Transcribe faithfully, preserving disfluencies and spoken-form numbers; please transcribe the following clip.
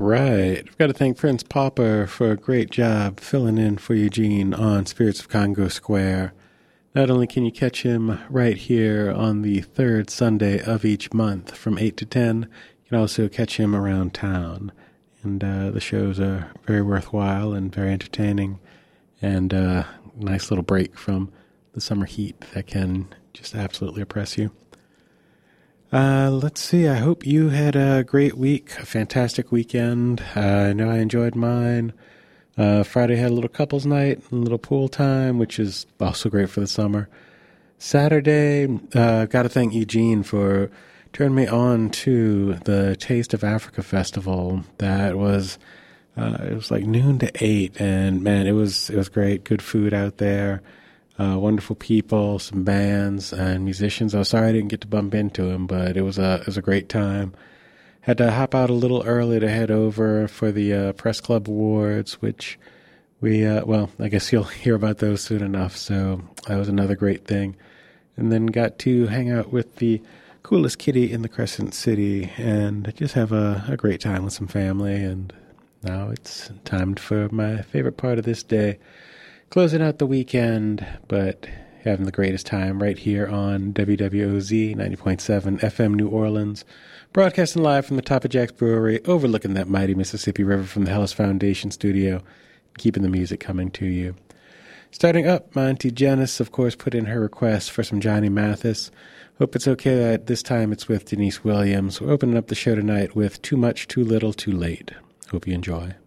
right. I've got to thank Prince Popper for a great job filling in for Eugene on Spirits of Congo Square. Not only can you catch him right here on the third Sunday of each month from eight to ten, you can also catch him around town. And uh, the shows are very worthwhile and very entertaining, and a uh, nice little break from the summer heat that can just absolutely oppress you. Uh, let's see, I hope you had a great week, a fantastic weekend. Uh, I know I enjoyed mine. Uh, Friday had a little couples night, a little pool time, which is also great for the summer. Saturday, uh, got to thank Eugene for turning me on to the Taste of Africa Festival. That was, uh, it was like noon to eight, and man, it was, it was great. Good food out there. Uh, wonderful people, some bands and musicians. I was sorry I didn't get to bump into him, but it was a it was a great time. Had to hop out a little early to head over for the uh, Press Club Awards, which we, uh, well, I guess you'll hear about those soon enough. So that was another great thing. And then got to hang out with the coolest kitty in the Crescent City and just have a, a great time with some family. And now it's time for my favorite part of this day. Closing out the weekend, but having the greatest time right here on W W O Z ninety point seven F M New Orleans, broadcasting live from the Top of Jack's Brewery, overlooking that mighty Mississippi River from the Hellas Foundation studio, keeping the music coming to you. Starting up, my Auntie Janice, of course, put in her request for some Johnny Mathis. Hope it's okay that this time it's with Denise Williams. We're opening up the show tonight with Too Much, Too Little, Too Late. Hope you enjoy.